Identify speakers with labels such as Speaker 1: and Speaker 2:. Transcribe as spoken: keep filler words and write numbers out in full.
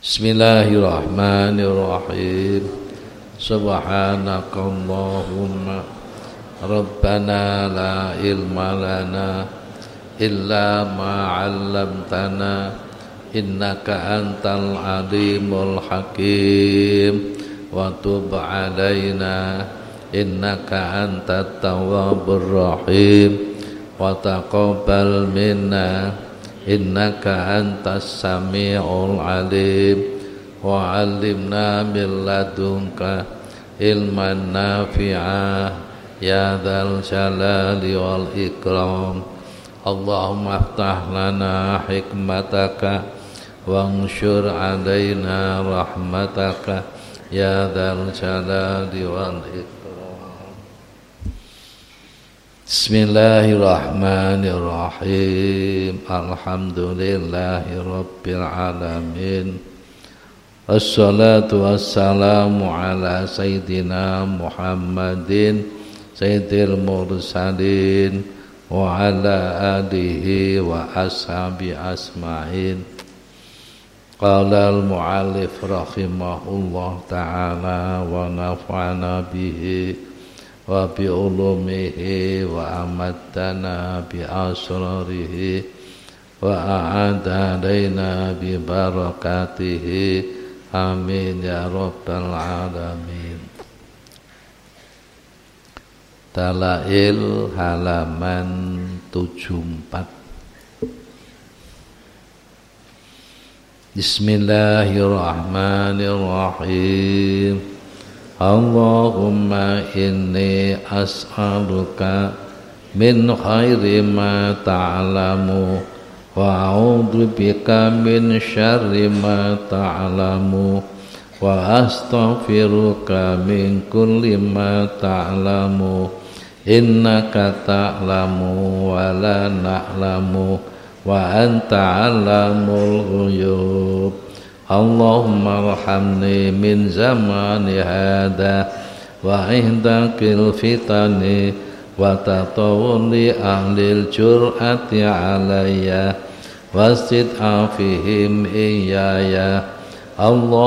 Speaker 1: Bismillahirrahmanirrahim. Subhanakallahumma Rabbana la ilma lana illa ma 'allamtana innaka antal alimul hakim wa tub 'alaina innaka antat tawwabur rahim wa taqabbal minna innaka antas sami'ul alim wa 'allimna min ladunka ilman nafi'a ya dzal jalali wal ikram. Allahumma aftah lana hikmataka wanshur 'alaina rahmataka ya dzal jalali wal ikram. Bismillahirrahmanirrahim. Alhamdulillahi rabbil alamin. Assalatu wassalamu ala sayyidina Muhammadin sayyidil mursalin wa ala alihi wa ashabi asma'in. Qala al-mu'allif rahimahullah ta'ala wa nafa'ana bihi wa bi ulumihi wa amaddana bi asrarihi wa a'ada alaina bi barakatihi amin ya rabbal alamin. Dalail halaman tujuh puluh empat. Bismillahirrahmanirrahim. Allahumma inni as'aluka min khairi ma ta'lamu wa a'udzu bika min syarri ma ta'lamu wa astaghfiruka min kulli ma ta'lamu innaka ta'lamu wa la na'lamu wa anta 'allamul ghuyub. Allahumma arhamni min zamani hada wa ihdaqil fitani wa tatawuli ahlil jur'ati alayya wasid afihim iyaya. Allah